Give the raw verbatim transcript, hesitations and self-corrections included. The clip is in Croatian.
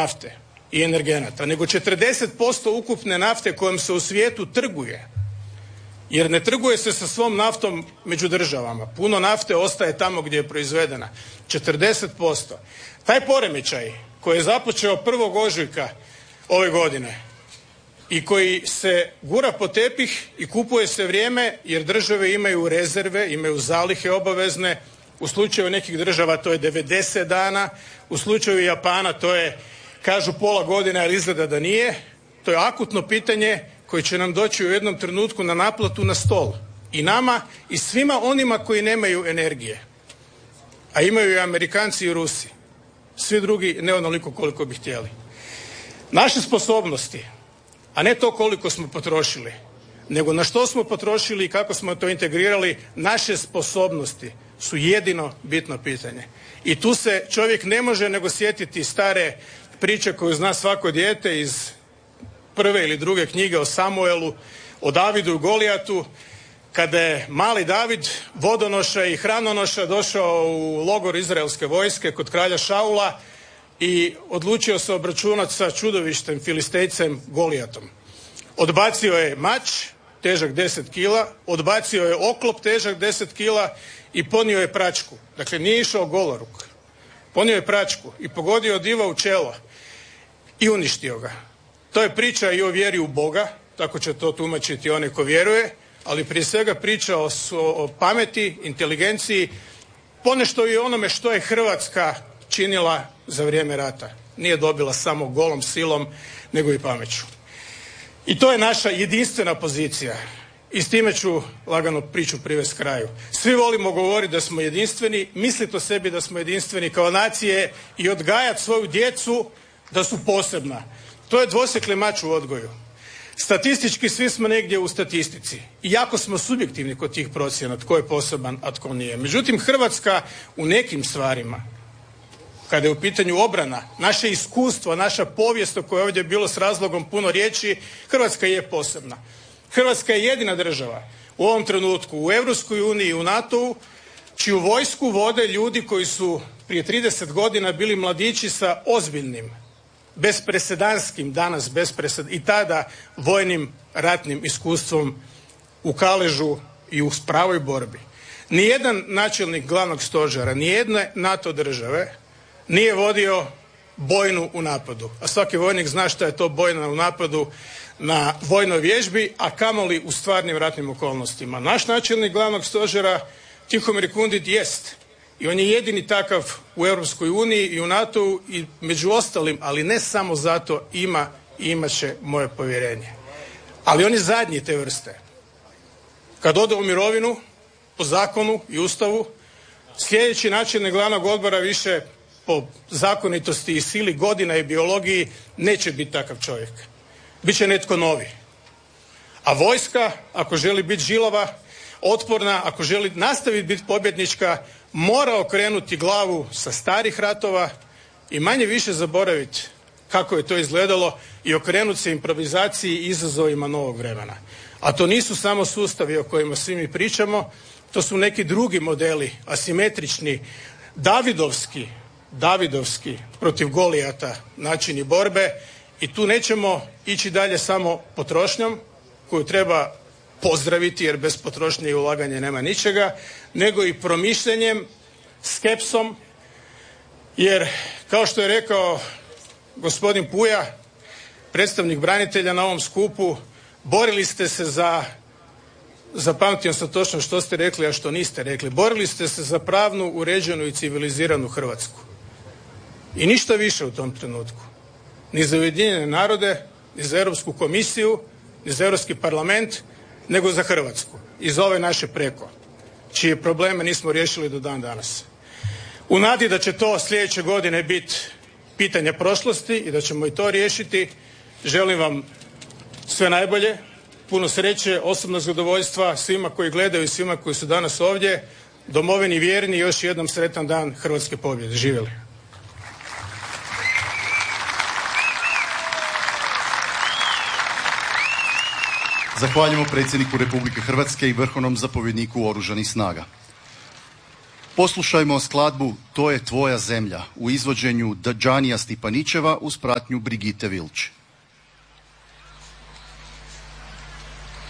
nafte i energenata, nego četrdeset posto ukupne nafte kojom se u svijetu trguje. Jer ne trguje se sa svom naftom među državama. Puno nafte ostaje tamo gdje je proizvedena. četrdeset posto. Taj poremećaj koji je započeo prvog ožujka ove godine i koji se gura po tepih i kupuje se vrijeme jer države imaju rezerve, imaju zalihe obavezne. U slučaju nekih država to je devedeset dana, u slučaju Japana to je, kažu, pola godine, ali izgleda da nije. To je akutno pitanje koje će nam doći u jednom trenutku na naplatu na stol. I nama i svima onima koji nemaju energije. A imaju i Amerikanci i Rusi. Svi drugi ne onoliko koliko bi htjeli. Naše sposobnosti, a ne to koliko smo potrošili, nego na što smo potrošili i kako smo to integrirali, naše sposobnosti su jedino bitno pitanje. I tu se čovjek ne može nego sjetiti stare priče koju zna svako dijete iz prve ili druge knjige o Samuelu, o Davidu i Golijatu, kada je mali David, vodonoša i hranonoša, došao u logor izraelske vojske kod kralja Šaula i odlučio se obračunati sa čudovištem Filistejcem Golijatom. Odbacio je mač, težak deset kila, odbacio je oklop težak deset kila i ponio je pračku. Dakle, nije išao goloruk. Ponio je pračku i pogodio diva u čelo i uništio ga. To je priča i o vjeri u Boga, tako će to tumačiti onaj ko vjeruje, ali prije svega priča o, o pameti, inteligenciji, ponešto i onome što je Hrvatska činila za vrijeme rata. Nije dobila samo golom silom, nego i pameću. I to je naša jedinstvena pozicija. I s time ću lagano priču privesti kraju. Svi volimo govoriti da smo jedinstveni, misliti o sebi da smo jedinstveni kao nacije i odgajati svoju djecu da su posebna. To je dvosjekli mač u odgoju. Statistički svi smo negdje u statistici. I jako smo subjektivni kod tih procjena tko je poseban, a tko nije. Međutim, Hrvatska u nekim stvarima, kada je u pitanju obrana, naše iskustvo, naša povijest o kojoj je ovdje bilo s razlogom puno riječi, Hrvatska je posebna. Hrvatska je jedina država u ovom trenutku u Europskoj uniji i u NATO-u čiju vojsku vode ljudi koji su prije trideset godina bili mladići sa ozbiljnim, bespresedanskim, danas bespresed i tada vojnim ratnim iskustvom u kaležu i u pravoj borbi. Nijedan načelnik glavnog stožera, nijedne NATO države nije vodio bojnu u napadu. A svaki vojnik zna šta je to bojna u napadu na vojnoj vježbi, a kamoli u stvarnim ratnim okolnostima. Naš načelnik glavnog stožera Tihomir Kundit jest. I on je jedini takav u Europskoj uniji i u NATO-u i među ostalim, ali ne samo zato, ima i imat će moje povjerenje. Ali on je zadnji te vrste. Kad ode u mirovinu, po zakonu i ustavu, sljedeći načelnik glavnog odbora više po zakonitosti i sili godina i biologiji neće biti takav čovjek. Biće netko novi. A vojska, ako želi biti žilava, otporna, ako želi nastaviti biti pobjednička, mora okrenuti glavu sa starih ratova i manje više zaboraviti kako je to izgledalo i okrenuti se improvizaciji i izazovima novog vremena. A to nisu samo sustavi o kojima svi mi pričamo, to su neki drugi modeli, asimetrični, davidovski, davidovski protiv Golijata načini borbe i tu nećemo ići dalje samo potrošnjom koju treba pozdraviti jer bez potrošnje i ulaganja nema ničega, nego i promišljanjem, skepsom, jer kao što je rekao gospodin Puja, predstavnik branitelja na ovom skupu, borili ste se za, zapamtio sam točno što ste rekli, a što niste rekli, borili ste se za pravnu, uređenu i civiliziranu Hrvatsku. I ništa više u tom trenutku. Ni za Ujedinjene narode, ni za Europsku komisiju, ni za Europski parlament, nego za Hrvatsku i za ove naše preko, čije probleme nismo riješili do dan danas. U nadi da će to sljedeće godine biti pitanje prošlosti i da ćemo i to riješiti, želim vam sve najbolje, puno sreće, osobnog zadovoljstva svima koji gledaju i svima koji su danas ovdje, domovini vjerni, još jednom sretan dan hrvatske pobjede. Živjeli! Zahvaljujemo predsjedniku Republike Hrvatske i vrhovnom zapovjedniku Oružanih snaga. Poslušajmo skladbu To je tvoja zemlja u izvođenju Džanija Stipaničeva uz pratnju Brigite Vilč.